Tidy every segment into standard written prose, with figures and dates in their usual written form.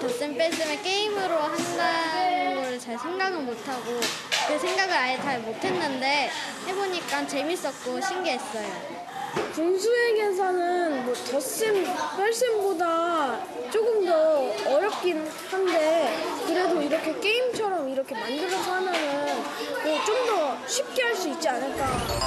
덧셈 뺄셈을 게임으로 한다는 걸 잘 생각은 못하고 그 생각을 아예 잘 못했는데 해보니까 재밌었고 신기했어요. 분수의 계산은 뭐 덧셈, 뺄셈보다 조금 더 어렵긴 한데 그래도 이렇게 게임처럼 이렇게 만들어서 하면은 좀 더 쉽게 할 수 있지 않을까.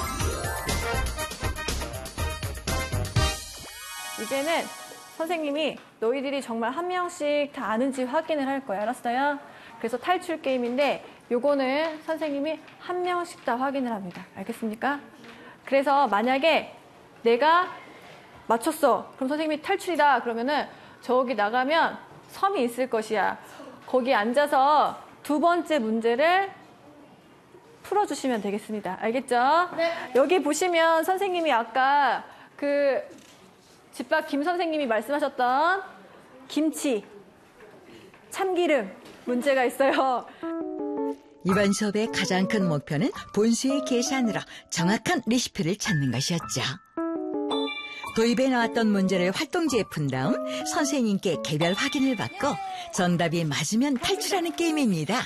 이제는 선생님이 너희들이 정말 한 명씩 다 아는지 확인을 할 거야. 알았어요? 그래서 탈출 게임인데 요거는 선생님이 한 명씩 다 확인을 합니다. 알겠습니까? 그래서 만약에 내가 맞췄어. 그럼 선생님이 탈출이다. 그러면은 저기 나가면 섬이 있을 것이야. 거기 앉아서 두 번째 문제를 풀어주시면 되겠습니다. 알겠죠? 네. 여기 보시면 선생님이 아까 그 집밥 김 선생님이 말씀하셨던 김치, 참기름 문제가 있어요. 이번 수업의 가장 큰 목표는 분수의 계산으로 정확한 레시피를 찾는 것이었죠. 도입에 나왔던 문제를 활동지에 푼 다음 선생님께 개별 확인을 받고 정답이 맞으면 탈출하는 게임입니다.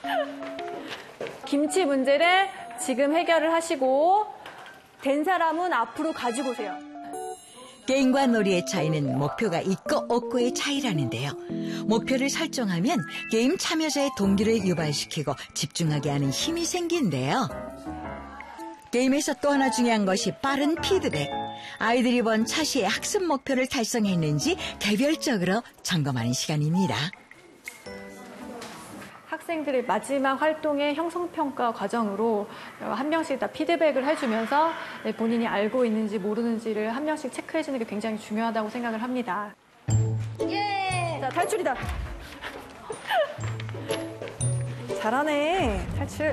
김치 문제를 지금 해결을 하시고 된 사람은 앞으로 가지고 오세요. 게임과 놀이의 차이는 목표가 있고 없고의 차이라는데요. 목표를 설정하면 게임 참여자의 동기를 유발시키고 집중하게 하는 힘이 생긴대요. 게임에서 또 하나 중요한 것이 빠른 피드백. 아이들이 본 차시의 학습 목표를 달성했는지 개별적으로 점검하는 시간입니다. 학생들의 마지막 활동의 형성평가 과정으로 한 명씩 다 피드백을 해주면서 본인이 알고 있는지 모르는지를 한 명씩 체크해주는 게 굉장히 중요하다고 생각을 합니다. 예! 자, 탈출이다. 잘하네, 탈출.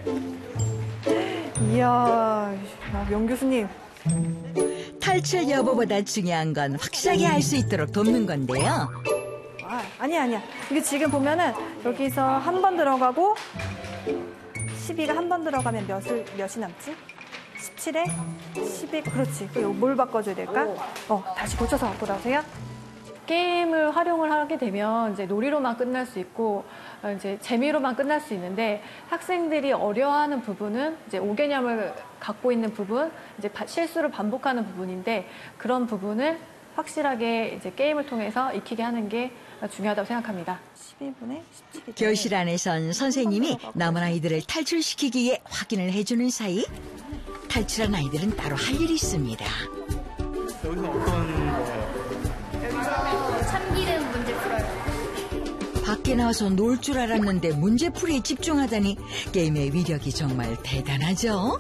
이야, 명 교수님. 탈출 여부보다 중요한 건 확실하게 알 수 있도록 돕는 건데요. 아니야. 이게 지금 보면은 여기서 한 번 들어가고 12가 한 번 들어가면 몇이 남지? 17에 12, 그렇지. 뭘 바꿔줘야 될까? 다시 고쳐서 돌아오세요. 게임을 활용을 하게 되면 이제 놀이로만 끝날 수 있고 이제 재미로만 끝날 수 있는데 학생들이 어려워하는 부분은 이제 오개념을 갖고 있는 부분, 이제 실수를 반복하는 부분인데 그런 부분을 확실하게 이제 게임을 통해서 익히게 하는 게 중요하다고 생각합니다. 12분에 17이 교실 안에선 선생님이 남은 아이들을 탈출시키기 위해 확인을 해주는 사이 탈출한 아이들은 따로 할 일이 있습니다. 여기서 어떤 거예요? 여기서 참기름 문제 풀어요. 밖에 나와서 놀 줄 알았는데 문제풀이에 집중하다니 게임의 위력이 정말 대단하죠.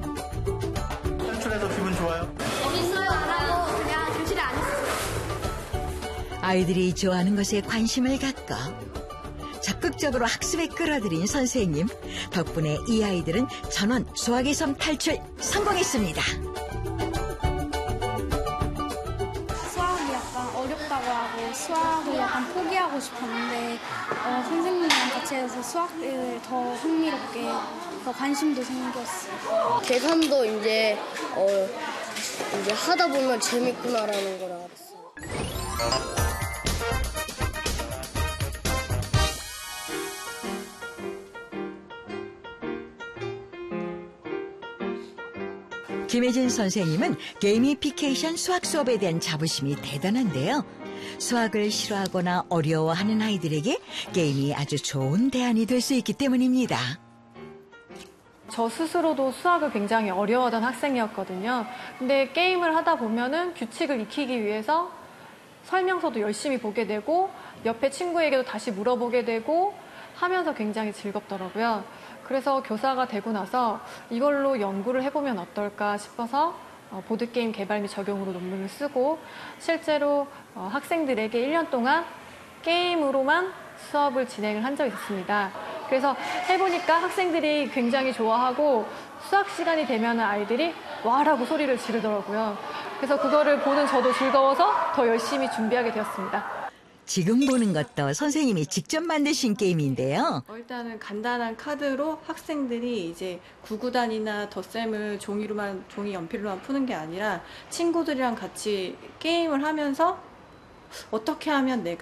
탈출해서 기분 좋아요? 재밌어요 안 하고 그냥 교실에 안 있어요. 아이들이 좋아하는 것에 관심을 갖고 적극적으로 학습에 끌어들인 선생님 덕분에 이 아이들은 전원 수학의 섬 탈출 성공했습니다. 수학이 약간 어렵다고 하고 수학을 약간 포기하고 싶었는데 선생님이랑 같이 해서 수학을 더 흥미롭게 더 관심도 생겼어요. 계산도 이제 하다 보면 재밌구나라는 걸 알았어요. 김혜진 선생님은 게이미피케이션 수학 수업에 대한 자부심이 대단한데요. 수학을 싫어하거나 어려워하는 아이들에게 게임이 아주 좋은 대안이 될 수 있기 때문입니다. 저 스스로도 수학을 굉장히 어려워하던 학생이었거든요. 근데 게임을 하다 보면은 규칙을 익히기 위해서 설명서도 열심히 보게 되고 옆에 친구에게도 다시 물어보게 되고 하면서 굉장히 즐겁더라고요. 그래서 교사가 되고 나서 이걸로 연구를 해보면 어떨까 싶어서 보드게임 개발 및 적용으로 논문을 쓰고 실제로 학생들에게 1년 동안 게임으로만 수업을 진행을 한 적이 있었습니다. 그래서 해보니까 학생들이 굉장히 좋아하고 수학 시간이 되면 아이들이 와라고 소리를 지르더라고요. 그래서 그거를 보는 저도 즐거워서 더 열심히 준비하게 되었습니다. 지금 보는 것도 선생님이 직접 만드신 게임인데요. 일단은 간단한 카드로 학생들이 이제 구구단이나 덧셈을 종이 연필로만 푸는 게 아니라 친구들이랑 같이 게임을 하면서 어떻게 하면 내가